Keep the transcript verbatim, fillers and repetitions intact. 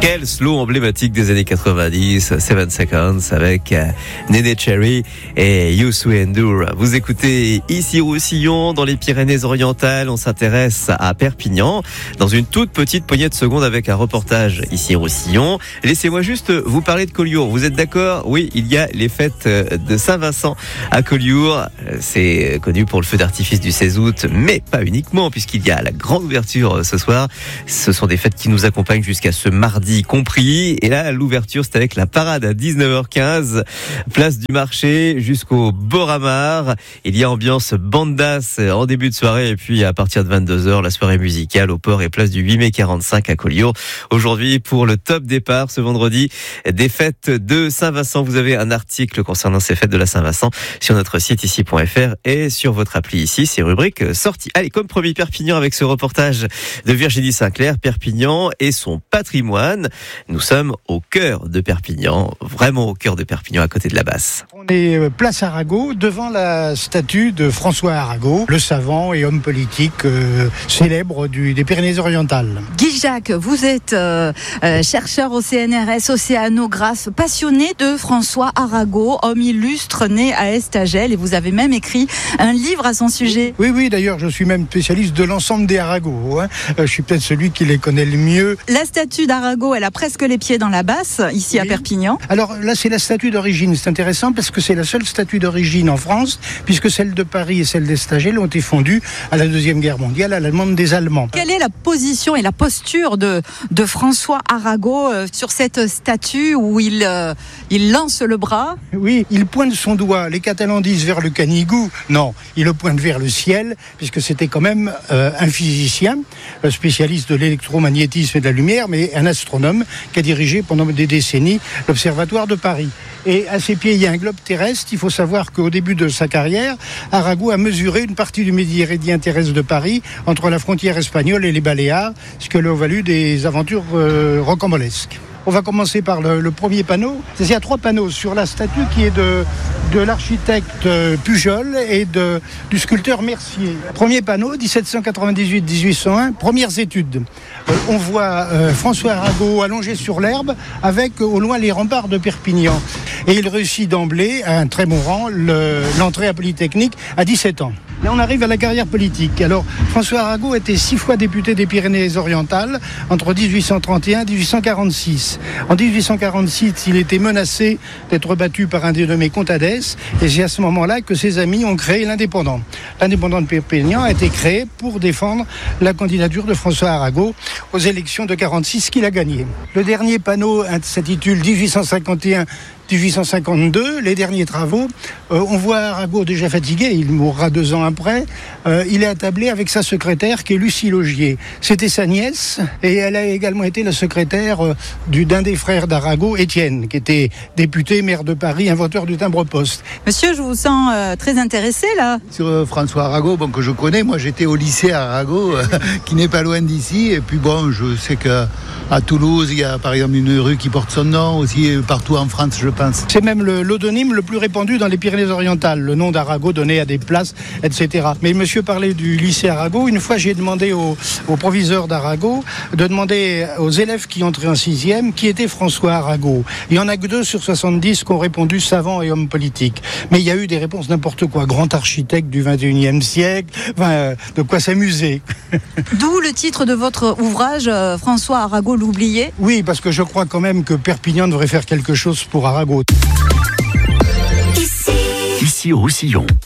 Quel slow emblématique des années quatre-vingt-dix, Seven Seconds avec euh, Néné Cherry et You Sway Endure. Vous écoutez ici Roussillon, dans les Pyrénées-Orientales. On s'intéresse à Perpignan dans une toute petite poignée de secondes avec un reportage ici Roussillon. Laissez-moi juste vous parler de Collioure. Vous êtes d'accord? Oui, il y a les fêtes de Saint-Vincent à Collioure. C'est connu pour le feu d'artifice du seize août, mais pas uniquement, puisqu'il y a la grande ouverture ce soir. Ce sont des fêtes qui nous accompagnent jusqu'à ce mardi compris. Et là, l'ouverture, c'est avec la parade à dix-neuf heures quinze, place du marché jusqu'au Boramar. Il y a ambiance bandas en début de soirée et puis à partir de vingt-deux heures, la soirée musicale au port et place du huit mai quarante-cinq à Collioure. Aujourd'hui, pour le top départ, ce vendredi, des fêtes de Saint-Vincent. Vous avez un article concernant ces fêtes de la Saint-Vincent sur notre site ici point f r et sur votre appli ici, c'est rubrique sortie. Allez, comme promis, Perpignan avec ce reportage de Virginie Sinclair, Perpignan et son patrimoine. Nous sommes au cœur de Perpignan, vraiment au cœur de Perpignan, à côté de la Basse. On est place Arago, devant la statue de François Arago, le savant et homme politique euh, célèbre du, des Pyrénées-Orientales. Guy Jacques, vous êtes euh, euh, chercheur au C N R S, océanographe, passionné de François Arago, homme illustre né à Estagel, et vous avez même écrit un livre à son sujet. Oui, oui, d'ailleurs, je suis même spécialiste de l'ensemble des Arago. Hein. Je suis peut-être celui qui les connaît le mieux. La statue d'Arago, elle a presque les pieds dans la Basse, ici oui. à Perpignan. Alors là, c'est la statue d'origine. C'est intéressant parce que c'est la seule statue d'origine en France, puisque celle de Paris et celle d'Estagel ont été fondues à la Deuxième Guerre mondiale à la demande des Allemands. Quelle est la position et la posture de, de François Arago euh, sur cette statue où il, euh, il lance le bras? Oui, il pointe son doigt. Les Catalans disent vers le Canigou. Non, il le pointe vers le ciel, puisque c'était quand même euh, un physicien, un spécialiste de l'électromagnétisme et de la lumière, mais un astronome qui a dirigé pendant des décennies l'Observatoire de Paris. Et à ses pieds, il y a un globe terrestre. Il faut savoir qu'au début de sa carrière, Arago a mesuré une partie du méridien terrestre de Paris entre la frontière espagnole et les Baléares, ce qui lui a valu des aventures euh, rocambolesques. On va commencer par le, le premier panneau. Il y a trois panneaux sur la statue qui est de, de l'architecte Pujol et de, du sculpteur Mercier. Premier panneau, dix-sept cent quatre-vingt-dix-huit à dix-huit cent un, premières études. Euh, on voit euh, François Arago allongé sur l'herbe avec au loin les remparts de Perpignan. Et il réussit d'emblée, à un très bon rang, le, l'entrée à Polytechnique à dix-sept ans. Là, on arrive à la carrière politique. Alors, François Arago était six fois député des Pyrénées-Orientales entre dix-huit cent trente et un et dix-huit cent quarante-six. En dix-huit cent quarante-six, il était menacé d'être battu par un dénommé Contades, et c'est à ce moment-là que ses amis ont créé l'Indépendant. L'Indépendant de Perpignan a été créé pour défendre la candidature de François Arago aux élections de quarante-six qu'il a gagné. Le dernier panneau s'intitule dix-huit cent cinquante et un dix-huit cent cinquante-deux, les derniers travaux. Euh, on voit Arago déjà fatigué, il mourra deux ans après. Euh, il est attablé avec sa secrétaire qui est Lucie Laugier. C'était sa nièce et elle a également été la secrétaire euh, du, d'un des frères d'Arago, Étienne, qui était député, maire de Paris, inventeur du timbre-poste. Monsieur, je vous sens euh, très intéressé là. Sur euh, François Arago, bon, que je connais, moi j'étais au lycée Arago, euh, qui n'est pas loin d'ici. Et puis bon, je sais qu'à Toulouse, il y a par exemple une rue qui porte son nom, aussi partout en France, je pense. C'est même le, l'odonyme le plus répandu dans les Pyrénées-Orientales, le nom d'Arago donné à des places, et cetera. Mais monsieur parlait du lycée Arago. Une fois, j'ai demandé au, au proviseur d'Arago de demander aux élèves qui entraient en sixième qui était François Arago. Il y en a que deux sur soixante-dix qui ont répondu savant et homme politique. Mais il y a eu des réponses n'importe quoi. Grand architecte du vingt et unième siècle, enfin, euh, de quoi s'amuser. D'où le titre de votre ouvrage, euh, François Arago l'oublié. Oui, parce que je crois quand même que Perpignan devrait faire quelque chose pour Arago. Ici Roussillon.